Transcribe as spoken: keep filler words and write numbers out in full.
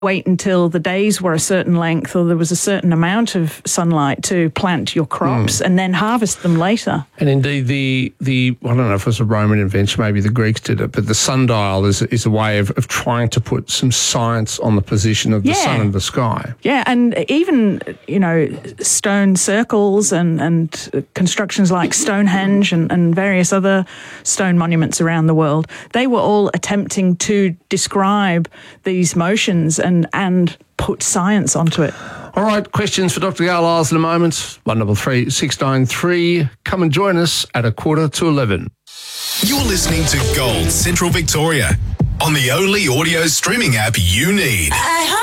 wait until the days were a certain length or there was a certain amount of sunlight to plant your crops mm. and then harvest them later. And indeed, the, the I don't know if it was a Roman invention, maybe the Greeks did it, but the sundial is, is a way of, of trying to put some science on the position of the yeah. sun in the sky. Yeah, and even, you know, stone circles and, and constructions like Stonehenge and, and various other stone monuments around the world, they were all attempting to describe these motions and And, and put science onto it. All right, questions for Doctor Garlisle in a moment. one double three six nine three. Come and join us at a quarter to eleven. You're listening to Gold Central Victoria on the only audio streaming app you need.